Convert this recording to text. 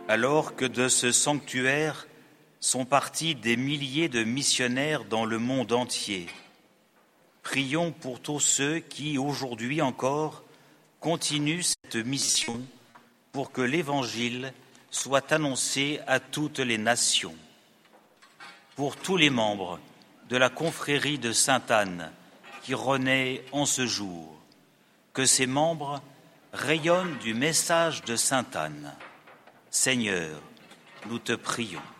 Alors que de ce sanctuaire sont partis des milliers de missionnaires dans le monde entier, prions pour tous ceux qui, aujourd'hui encore, continuent cette mission pour que l'Évangile soit annoncé à toutes les nations. Pour tous les membres de la confrérie de Sainte-Anne qui renaît en ce jour, que ces membres rayonnent du message de Sainte-Anne. Seigneur, nous te prions.